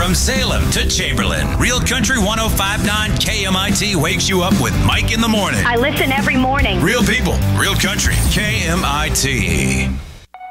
From Salem to Chamberlain, Real Country 105.9 KMIT wakes you up with Mike in the morning. I listen every morning. Real people, real country, KMIT.